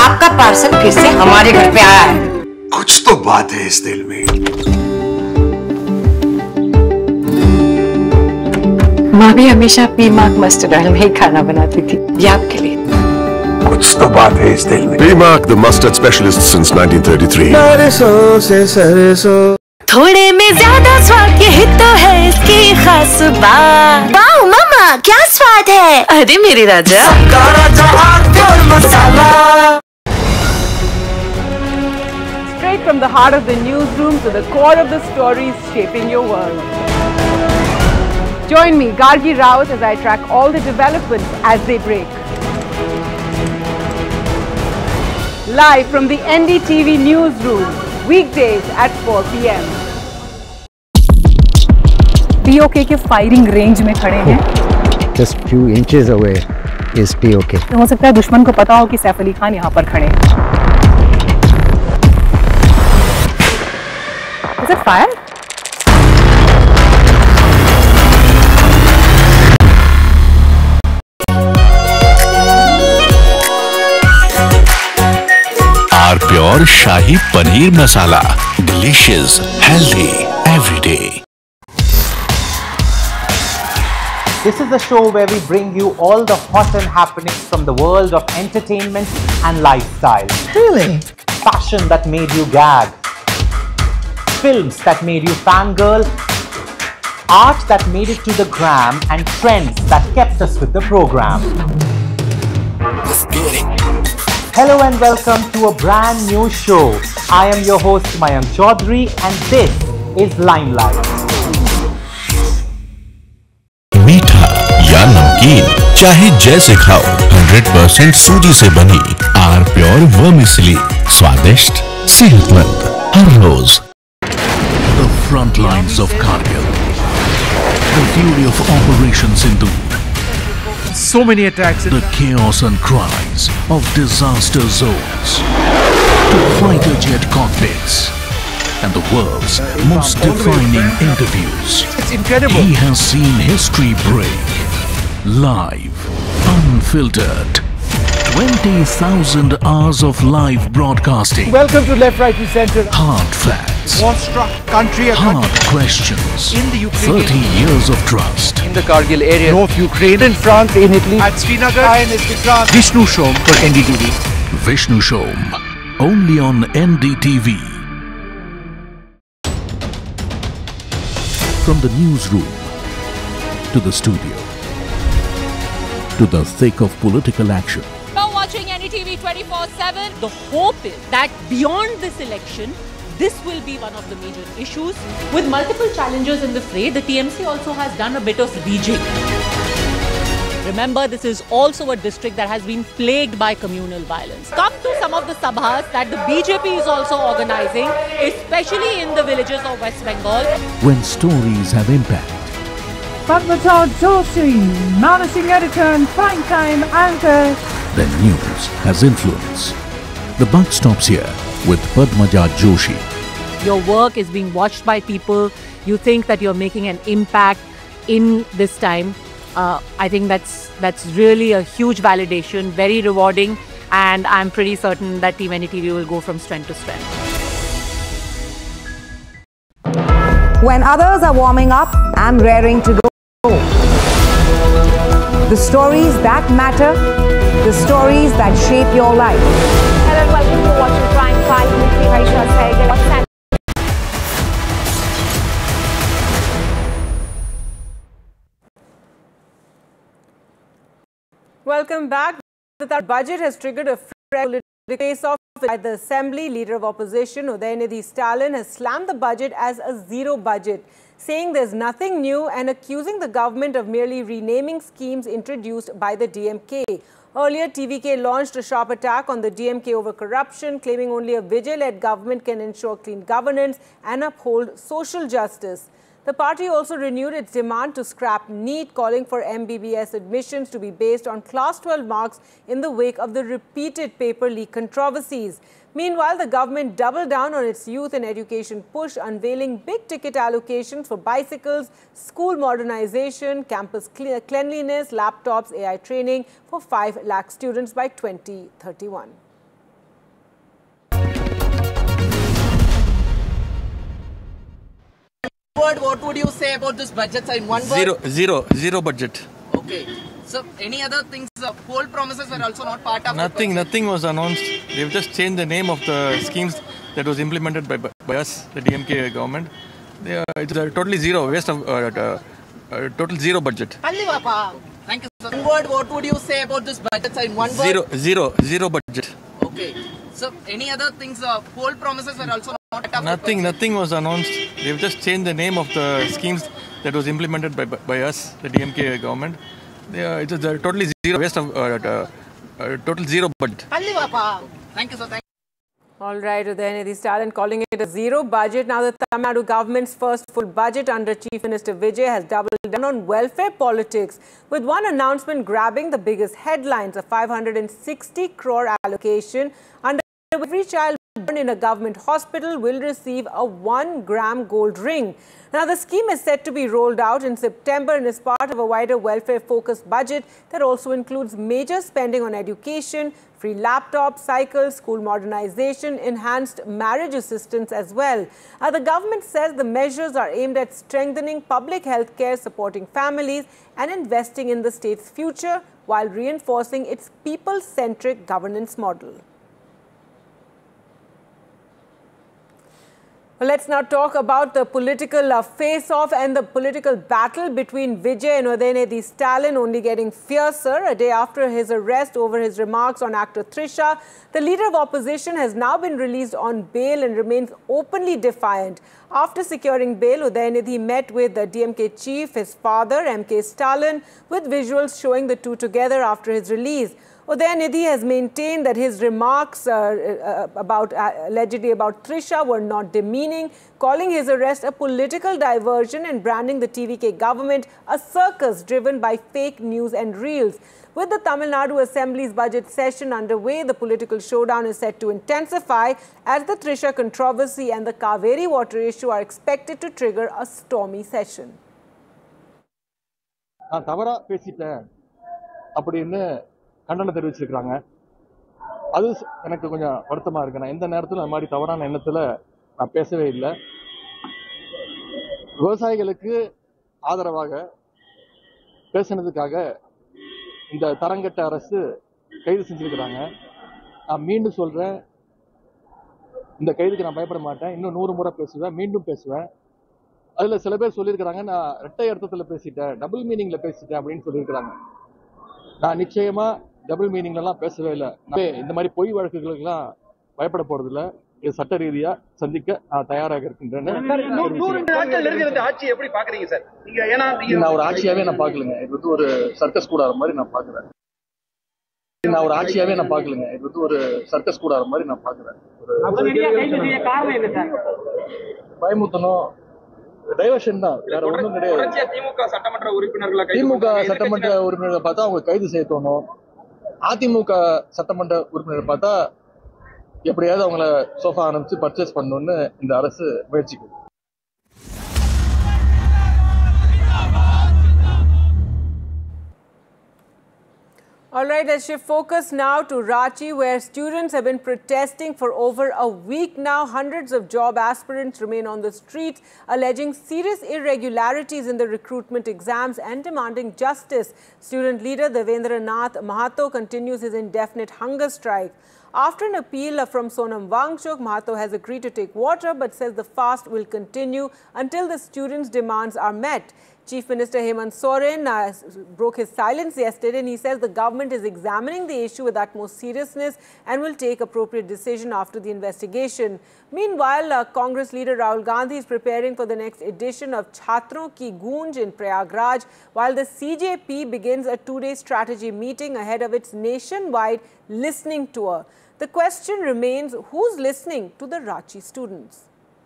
आपका पार्सल फिर से हमारे घर पे आया है। कुछ तो बात है इस दिल में। माँ भी हमेशा अपनी माँ मस्टर्ड ऑयल में ही खाना बनाती थी, ये आपके लिए। कुछ तो बात है इस दिल में। P-Mark, the mustard specialist since 1933. सरसों से सरसों, थोड़े में ज्यादा स्वाद, यही तो है इसकी खास बात। वाओ मामा, क्या स्वाद है। अरे मेरे राजा, मसाला। Straight from the heart of the newsroom to the core of the stories shaping your world. Join me, Gargi Raut, as I track all the developments as they break. Live from the NDTV newsroom, weekdays at 4 p.m. POK के firing range में खड़े हैं। just few inches away is POK. तो हो सकता है दुश्मन को पता हो कि सैफ अली खान यहाँ पर खड़े हैं। Is it fire? Pure Shahi Paneer Masala. Delicious, healthy, every day. This is the show where we bring you all the hot and happenings from the world of entertainment and lifestyle. Really? Fashion that made you gag. Films that made you fangirl. Art that made it to the gram, and trends that kept us with the program. Let's get it. Hello and welcome to a brand new show. I am your host Mayank Chaudhary and this is Limelight. मीठा या नमकीन, चाहे जैसे खाओ, 100% सूजी से बनी are pure vermicelli, स्वादिष्ट, सेहतमंद, हर रोज। The front lines of Kargil, the fury of Operation Sindoor. So many attacks. The chaos and cries of disaster zones, to fighter jet cockpits, and the world's most defining interviews. It's incredible. He has seen history break. Live, unfiltered. 20,000 hours of live broadcasting. Welcome to Left, Right and Center. Hard facts. War-struck country. Hard questions. In the Ukraine. 30 years of trust. In the Kargil area. North Ukraine. In France, in Italy. At Srinagar. And in Vikrant. Vishnu Shom for NDTV. Vishnu Shom. Only on NDTV. From the newsroom to the studio to the thick of political action. Now watching NDTV 24/7. The hope is that beyond this election, this will be one of the major issues. With multiple challenges in the fray, the TMC also has done a bit of rejig. Remember, this is also a district that has been plagued by communal violence. Come to some of the sabhas that the BJP is also organizing, especially in the villages of West Bengal. When stories have impact, Padmaja Joshi, managing editor and primetime anchor. then news has influence. The buck stops here with Padmaja Joshi. Your work is being watched by people. You think that you're making an impact in this time. I think that's really a huge validation, very rewarding, and I'm pretty certain that Team NDTV will go from strength to strength. When others are warming up, I'm raring to go. The stories that matter, the stories that shape your life. Hello and welcome to watching Prime 5 with me, Raisha Saigal. Welcome back. The budget has triggered a fresh face-off by the Assembly. Leader of Opposition Udayanithi Stalin has slammed the budget as a zero budget, saying there's nothing new and accusing the government of merely renaming schemes introduced by the DMK. Earlier, TVK launched a sharp attack on the DMK over corruption, claiming only a Vijay-led government can ensure clean governance and uphold social justice. The party also renewed its demand to scrap NEET, calling for MBBS admissions to be based on Class 12 marks in the wake of the repeated paper leak controversies. Meanwhile, the government doubled down on its youth and education push, unveiling big-ticket allocations for bicycles, school modernization, campus cleanliness, laptops, AI training for 5 lakh students by 2031. What would you say about this budget, sir, in one word? Zero budget. Okay. So, any other things, poll promises were also not part of Nothing was announced. They've just changed the name of the schemes that was implemented by us, the DMK government. It's a totally zero, waste of total zero budget. Thank you, sir. One word, what would you say about this budget, sir, in one word? Zero budget. Okay. So, any other things, poll promises were also not part of Nothing was announced. They've just changed the name of the schemes that was implemented by us, the DMK government. It's a totally zero, waste of total zero budget. Thank you, sir. All right, Udayanithi Stalin calling it a zero budget. Now, the Tamil Nadu government's first full budget under Chief Minister Vijay has doubled down on welfare politics, with one announcement grabbing the biggest headlines, a 560 crore allocation under every child born in a government hospital will receive a 1-gram gold ring. Now, the scheme is set to be rolled out in September and is part of a wider welfare-focused budget that also includes major spending on education, free laptops, cycles, school modernization, enhanced marriage assistance as well. The government says the measures are aimed at strengthening public health care, supporting families and investing in the state's future while reinforcing its people-centric governance model. Well, let's now talk about the political face-off and the political battle between Vijay and Udayanithi Stalin only getting fiercer. A day after his arrest over his remarks on actor Trisha, the leader of opposition has now been released on bail and remains openly defiant. After securing bail, Udayanithi met with the DMK chief, his father, MK Stalin, with visuals showing the two together after his release. Udayanithi has maintained that his remarks allegedly about Trisha were not demeaning, calling his arrest a political diversion and branding the TVK government a circus driven by fake news and reels. With the Tamil Nadu Assembly's budget session underway, the political showdown is set to intensify as the Trisha controversy and the Kaveri water issue are expected to trigger a stormy session. கண்டனம் தெரிவிச்சிருக்காங்க. அது எனக்கு கொஞ்சம் வருத்தமா இருக்கு. நான் எந்த நேரத்துல அந்த மாதிரி தவறான எண்ணத்துல நான் பேசவே இல்லை. விவசாயிகளுக்கு ஆதரவாக பேசினதுக்காக இந்த தரங்கட்ட அரசு கைது செஞ்சிருக்கிறாங்க. நான் மீண்டும் சொல்றேன், இந்த கைதுக்கு நான் பயப்பட மாட்டேன். இன்னும் 100 முறை பேசுவேன், மீண்டும் பேசுவேன். அதுல சில பேர் சொல்லியிருக்கிறாங்க, நான் இரட்டை அர்த்தத்துல பேசிட்டேன், டபுள் மீனிங்ல பேசிட்டேன் அப்படின்னு சொல்லியிருக்கிறாங்க. நான் நிச்சயமா டபுள் மீனிங்லாம் பேசவே இல்லை. இந்த மாதிரி பொய் வழக்குகளுக்கெல்லாம் பயப்பட போறது இல்லை. இது சட்ட ரீதியா சந்திக்க நான் தயாராக இருக்கின்றேன். நான் ஒரு ஆட்சியாவே நான் பாக்கலங்க. இது வந்து ஒரு சர்க்கஸ் கூடார மாதிரி நான் பாக்குறேன். நான் ஒரு ஆட்சியாவே நான் பாக்கலங்க. இது வந்து ஒரு சர்க்கஸ் கூடார மாதிரி நான் பாக்குறேன். பயமுத்தணும், டைவர்ஷன் தான், வேற ஒண்ணும் கிடையாது. திமுக சட்டமன்ற உறுப்பினர்களை பார்த்தா அவங்க கைது செய்யணும். அதிமுக சட்டமன்ற உறுப்பினர் பார்த்தா எப்படியாவது அவங்கள சோஃபா அனுப்பிச்சு பர்ச்சேஸ் பண்ணணும்னு இந்த அரசு முயற்சிக்குது. All right, let's shift focus now to Ranchi, where students have been protesting for over a week now. Hundreds of job aspirants remain on the streets, alleging serious irregularities in the recruitment exams and demanding justice. Student leader Devendra Nath Mahato continues his indefinite hunger strike. After an appeal from Sonam Wangchuk, Mahato has agreed to take water but says the fast will continue until the students' demands are met. Chief Minister Hemant Soren broke his silence yesterday, and he says the government is examining the issue with utmost seriousness and will take appropriate decision after the investigation. Meanwhile, Congress leader Rahul Gandhi is preparing for the next edition of Chhatron Ki Goonj in Prayagraj, while the CJP begins a 2-day strategy meeting ahead of its nationwide listening tour. The question remains, who's listening to the Ranchi students?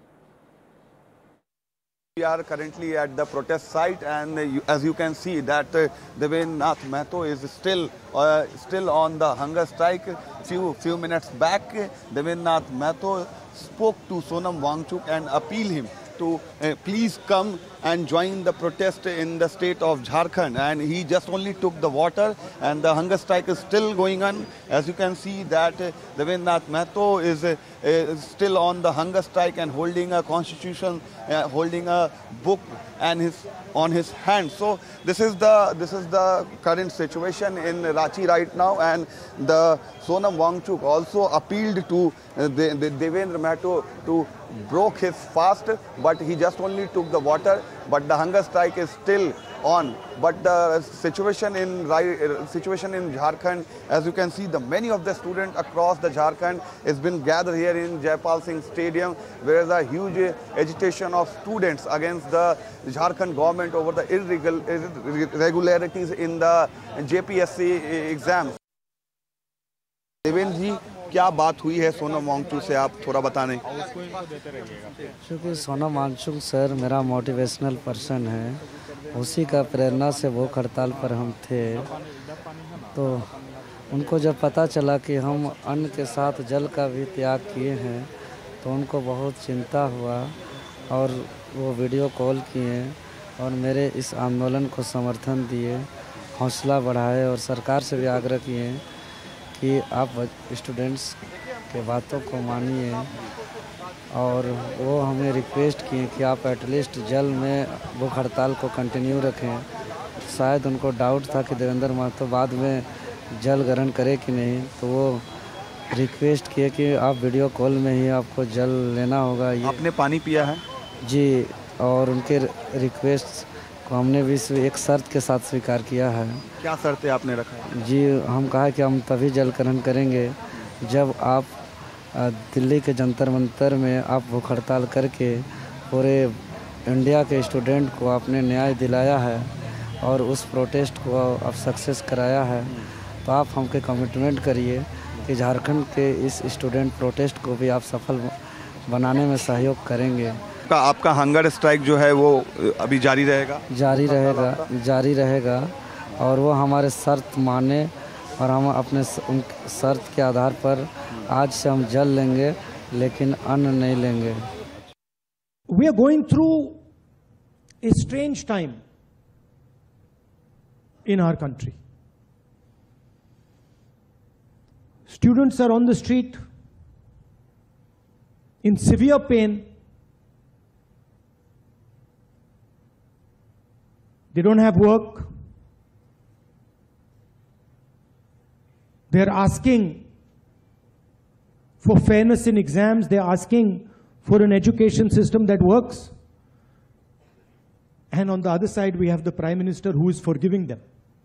We are currently at the protest site, and as you can see that Devendra Nath Mahato is still on the hunger strike. Few minutes back, Devendra Nath Mahato spoke to Sonam Wangchuk and appealed him to please come and join the protest in the state of Jharkhand, and he just only took the water, and the hunger strike is still going on. As you can see that Devendra Nath Mahato is still on the hunger strike and holding a constitution, holding a book and on his hand. So this is the current situation in Ranchi right now, and the Sonam Wangchuk also appealed to Devendra Mahto to broke his fast, but he just only took the water. But the hunger strike is still on. But the situation in Jharkhand, as you can see, many of the students across the Jharkhand has been gathered here in Jaipal Singh Stadium, where there is a huge agitation of students against the Jharkhand government over the irregularities in the JPSC exams. Devendra जी, क्या बात हुई है सोनम वांगचुक से, आप थोड़ा बताने। क्योंकि Sonam Wangchuck sir मेरा मोटिवेशनल पर्सन है, उसी का प्रेरणा से वो हड़ताल पर हम थे। तो उनको जब पता चला कि हम अन्न के साथ जल का भी त्याग किए हैं, तो उनको बहुत चिंता हुआ और वो वीडियो कॉल किए और मेरे इस आंदोलन को समर्थन दिए, हौसला बढ़ाए और सरकार से भी आग्रह किए कि आप स्टूडेंट्स के बातों को मानिए। और वो हमें रिक्वेस्ट किए कि आप एटलीस्ट जल में भूख हड़ताल को कंटिन्यू रखें। शायद उनको डाउट था कि देवेंद्र महतो बाद में जल ग्रहण करे कि नहीं, तो वो रिक्वेस्ट किए कि आप वीडियो कॉल में ही आपको जल लेना होगा। आपने पानी पिया है? जी, और उनके रिक्वेस्ट को हमने भी एक शर्त के साथ स्वीकार किया है। क्या शर्तें आपने रखा? जी, हम कहा कि हम तभी जल ग्रहण करेंगे जब आप दिल्ली के जंतर मंतर में आप भूख हड़ताल करके पूरे इंडिया के स्टूडेंट को आपने न्याय दिलाया है और उस प्रोटेस्ट को आप सक्सेस कराया है। तो आप हमके कमिटमेंट करिए कि झारखंड के इस स्टूडेंट प्रोटेस्ट को भी आप सफल बनाने में सहयोग करेंगे। आपका हंगर स्ट्राइक जो है वो अभी जारी रहेगा? जारी रहेगा और वो हमारे शर्त माने और हम अपने शर्त के आधार पर आज से हम जल लेंगे, लेकिन अन्न नहीं लेंगे। We are going through a strange time in our country. Students are on the street in severe pain. They don't have work. They're asking for fairness in exams. They're asking for an education system that works. And on the other side, we have the Prime Minister who is forgiving them.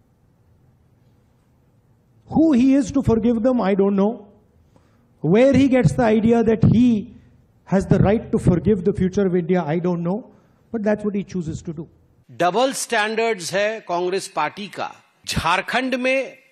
Who he is to forgive them, I don't know. Where he gets the idea that he has the right to forgive the future of India, I don't know. But that's what he chooses to do. Double standards है Congress party का। झारखंड में